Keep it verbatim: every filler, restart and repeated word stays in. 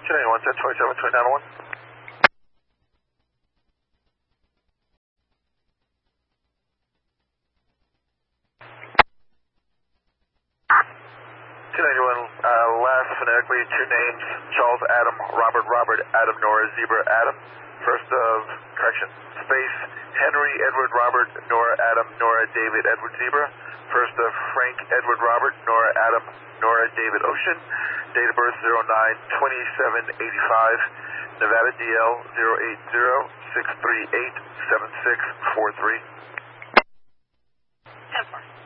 two ninety-one, ten twenty-seven, twenty-nine oh one. two ninety-one, uh, last phonetically, two names, Charles Adam, Robert Robert, Adam Nora, Zebra Adam. First of, correction, space, Henry Edward Robert, Nora Adam, Nora David Edward Zebra. First of Frank Edward Robert, Nora Adam, Nora David Ocean. Date of birth zero nine twenty-seven eighty-five. Nevada D L zero eight zero six three eight seven six four three. ten four.